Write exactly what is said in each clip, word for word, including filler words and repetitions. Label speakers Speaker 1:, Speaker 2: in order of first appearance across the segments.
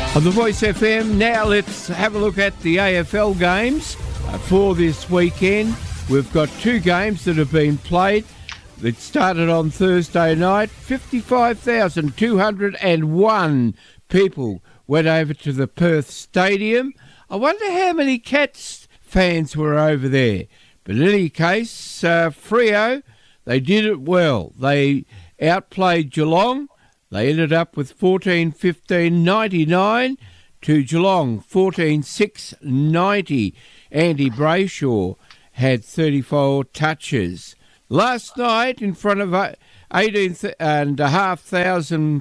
Speaker 1: On the Voice F M, now let's have a look at the A F L games uh, for this weekend. We've got two games that have been played. It started on Thursday night. fifty-five thousand two hundred one people went over to the Perth Stadium. I wonder how many Cats fans were over there. But in any case, uh, Freo, they did it well. They outplayed Geelong. They ended up with fourteen fifteen ninety-nine to Geelong, fourteen six ninety. Andy Brayshaw had thirty-four touches. Last night, in front of eighteen and a half thousand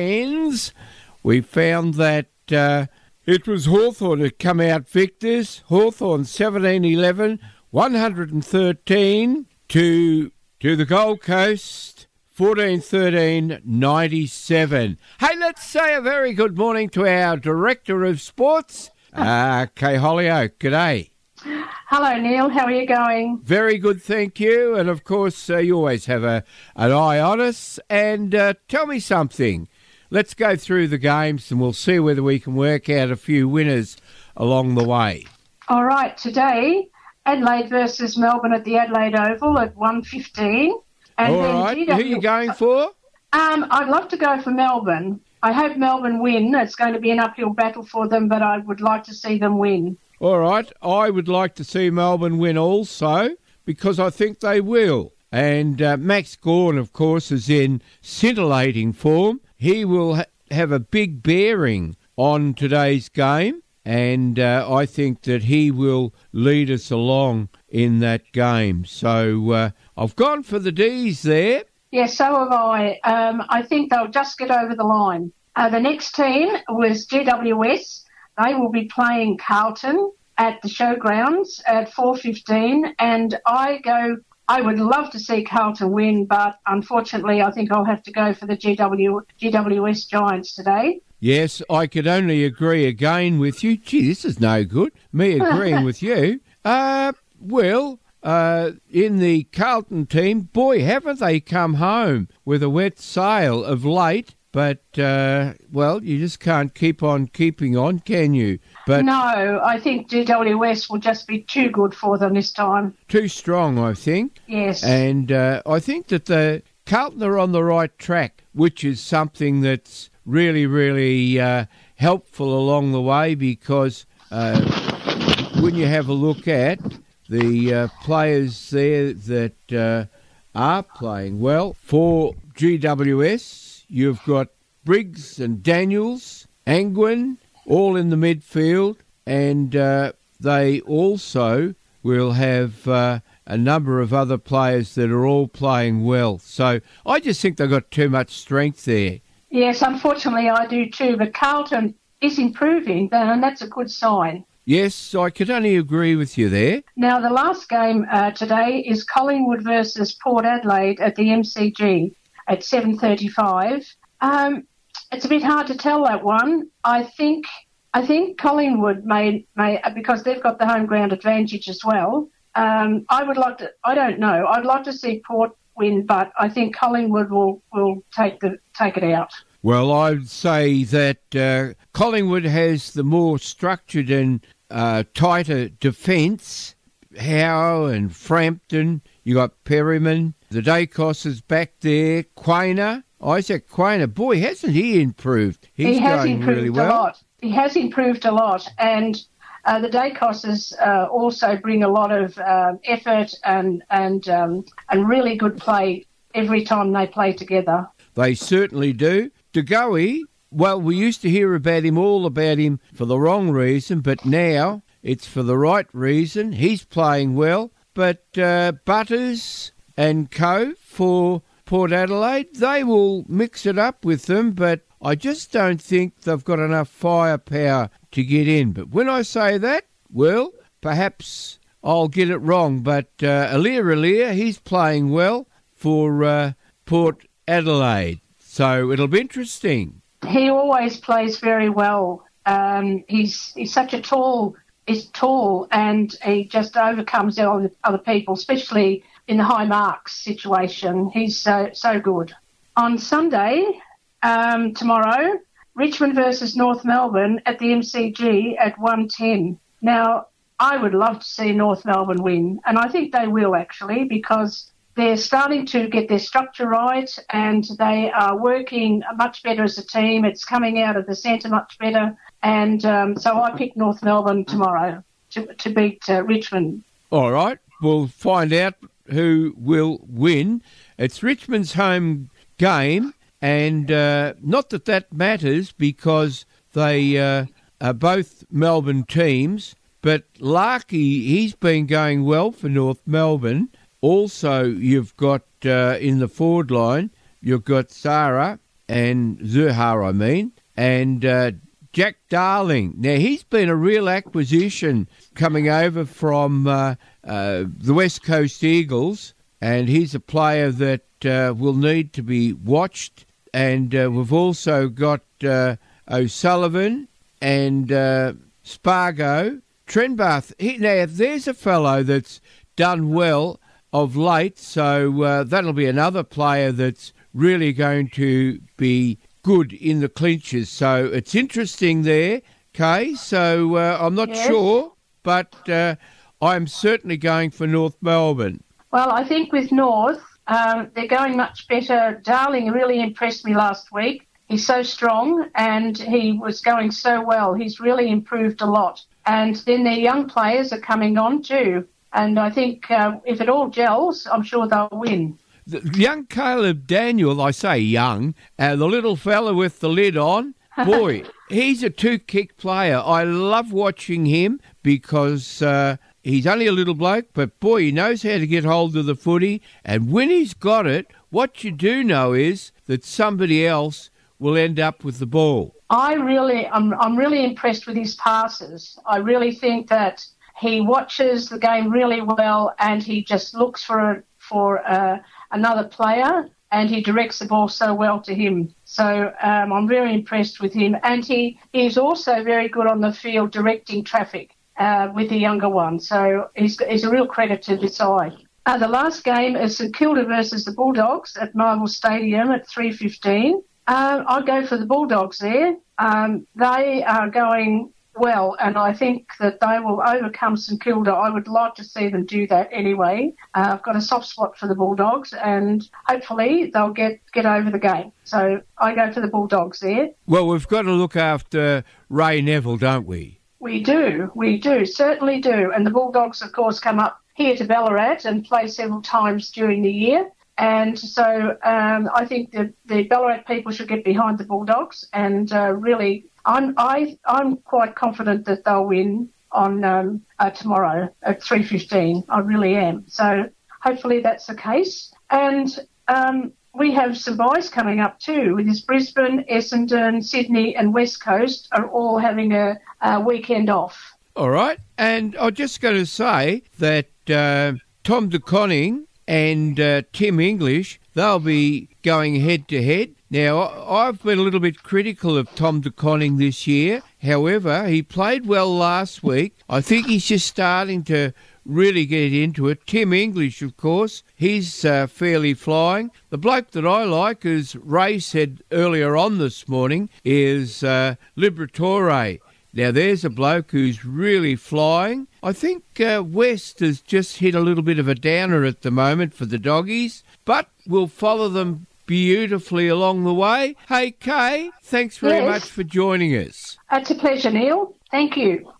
Speaker 1: fans, we found that uh, it was Hawthorn that come out victors. Hawthorn seventeen eleven, one hundred thirteen to, to the Gold Coast. fourteen thirteen ninety-seven. Hey, let's say a very good morning to our Director of Sports, uh, Kay Hollyoak. G'day.
Speaker 2: Hello, Neil. How are you going?
Speaker 1: Very good, thank you. And, of course, uh, you always have a, an eye on us. And uh, tell me something. Let's go through the games and we'll see whether we can work out a few winners along the way.
Speaker 2: All right. Today, Adelaide versus Melbourne at the Adelaide Oval at one fifteen. And
Speaker 1: All right,
Speaker 2: G W...
Speaker 1: who are you going for?
Speaker 2: Um, I'd love to go for Melbourne. I hope Melbourne win. It's going to be an uphill battle for them, but I would like to see them win.
Speaker 1: All right, I would like to see Melbourne win also, because I think they will. And uh, Max Gawn, of course, is in scintillating form. He will ha- have a big bearing on today's game, and uh, I think that he will lead us along in that game. So uh, I've gone for the D's there.
Speaker 2: Yes, so have I. Um, I think they'll just get over the line. Uh, the next team was G W S. They will be playing Carlton at the Showgrounds at four fifteen, and I go. I would love to see Carlton win, but unfortunately, I think I'll have to go for the G W G W S Giants today.
Speaker 1: Yes, I could only agree again with you. Gee, this is no good. Me agreeing with you. Uh, well, uh, in the Carlton team, boy, haven't they come home with a wet sail of late. But, uh, well, you just can't keep on keeping on, can you? But
Speaker 2: no, I think G W S will just be too good for them this time.
Speaker 1: Too strong, I think.
Speaker 2: Yes.
Speaker 1: And uh, I think that the Carlton are on the right track, which is something that's really, really uh, helpful along the way, because uh, when you have a look at the uh, players there that uh, are playing well for G W S, you've got Briggs and Daniels, Angwin, all in the midfield, and uh, they also will have uh, a number of other players that are all playing well. So I just think they've got too much strength there.
Speaker 2: Yes, unfortunately I do too, but Carlton is improving, and that's a good sign.
Speaker 1: Yes, I could only agree with you there.
Speaker 2: Now, the last game uh, today is Collingwood versus Port Adelaide at the M C G at seven thirty-five. Um, it's a bit hard to tell, that one. I think I think Collingwood may, may because they've got the home ground advantage as well. Um, I would like to, I don't know, I'd like to see Port win, but I think Collingwood will, will take the take it out.
Speaker 1: Well, I'd say that uh, Collingwood has the more structured and uh, tighter defence. Howe and Frampton, you got Perryman, the Dacos is back there, Quainer, Isaac Quainer. Boy, hasn't he improved? He's
Speaker 2: he has
Speaker 1: going
Speaker 2: improved
Speaker 1: really well.
Speaker 2: a lot. He has improved a lot, and uh, the Dacoses uh, also bring a lot of uh, effort and and um, and really good play every time they play together.
Speaker 1: They certainly do. DeGoey, well, we used to hear about him, all about him for the wrong reason, but now it's for the right reason. He's playing well. But uh, Butters and co for Port Adelaide, they will mix it up with them, but I just don't think they've got enough firepower to get in. But when I say that, well, perhaps I'll get it wrong. But uh, Alir Alir, he's playing well for uh, Port Adelaide. So it'll be interesting.
Speaker 2: He always plays very well. Um, he's he's such a tall, he's tall, and he just overcomes other other people, especially in the high marks situation. He's so so good. On Sunday, um, tomorrow, Richmond versus North Melbourne at the M C G at one ten. Now, I would love to see North Melbourne win, and I think they will actually, because they're starting to get their structure right and they are working much better as a team. It's coming out of the centre much better. And um, so I pick North Melbourne tomorrow to, to beat uh, Richmond.
Speaker 1: All right. We'll find out who will win. It's Richmond's home game, and uh, not that that matters because they uh, are both Melbourne teams, but Larkey, he's been going well for North Melbourne. Also, you've got uh, in the forward line, you've got Sarah and Zuhar, I mean, and uh, Jack Darling. Now, he's been a real acquisition coming over from uh, uh, the West Coast Eagles, and he's a player that uh, will need to be watched. And uh, we've also got uh, O'Sullivan and uh, Spargo. Trenbath, he, now, there's a fellow that's done well of late, so uh, that'll be another player that's really going to be good in the clinches. So it's interesting there, Kay. So uh, I'm not
Speaker 2: yes.
Speaker 1: sure, but uh, I'm certainly going for North Melbourne.
Speaker 2: Well, I think with North, um, they're going much better. Darling really impressed me last week. He's so strong and he was going so well. He's really improved a lot. And then their young players are coming on too. And I think uh, if it all gels, I'm sure they'll win.
Speaker 1: The young Caleb Daniel, I say young, uh, the little fella with the lid on, boy, he's a two-kick player. I love watching him because uh, he's only a little bloke, but boy, he knows how to get hold of the footy. And when he's got it, what you do know is that somebody else will end up with the ball.
Speaker 2: I really, I'm, I'm really impressed with his passes. I really think that he watches the game really well, and he just looks for a, for uh, another player, and he directs the ball so well to him. So um, I'm very impressed with him, and he is also very good on the field directing traffic uh, with the younger one. So he's, he's a real credit to this side. Uh, the last game is St Kilda versus the Bulldogs at Marvel Stadium at three fifteen. Uh, I'll go for the Bulldogs there. Um, they are going well, and I think that they will overcome St Kilda. I would like to see them do that anyway. Uh, I've got a soft spot for the Bulldogs, and hopefully they'll get, get over the game. So I go for the Bulldogs there.
Speaker 1: Well, we've got to look after Ray Neville, don't we?
Speaker 2: We do, we do, certainly do. And the Bulldogs, of course, come up here to Ballarat and play several times during the year. And so um, I think that the Ballarat people should get behind the Bulldogs, and uh, really, I'm I, I'm quite confident that they'll win on um, uh, tomorrow at three fifteen. I really am. So hopefully that's the case. And um, we have some buys coming up too. With this Brisbane, Essendon, Sydney, and West Coast are all having a, a weekend off.
Speaker 1: All right, and I'm just going to say that uh, Tom De Koning and uh, Tim English, they'll be going head-to-head. Now, I've been a little bit critical of Tom De Koning this year. However, he played well last week. I think he's just starting to really get into it. Tim English, of course, he's uh, fairly flying. The bloke that I like, as Ray said earlier on this morning, is uh, Liberatore. Now, there's a bloke who's really flying. I think uh, West has just hit a little bit of a downer at the moment for the doggies, but we'll follow them beautifully along the way. Hey, Kay, thanks very
Speaker 2: Yes.
Speaker 1: much for joining us.
Speaker 2: It's a pleasure, Neil. Thank you.